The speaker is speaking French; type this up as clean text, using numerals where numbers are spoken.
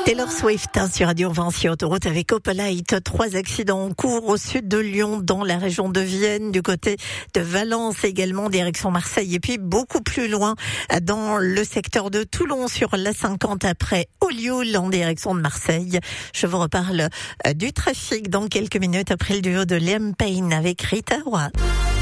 Taylor Swift sur Radio Vinci Autoroute avec Opelite. 3 accidents en cours au sud de Lyon, dans la région de Vienne, du côté de Valence également, direction Marseille. Et puis beaucoup plus loin, dans le secteur de Toulon, sur l'A50 après Olioul, en direction de Marseille. Je vous reparle du trafic dans quelques minutes après le duo de Liam Payne avec Rita Ora.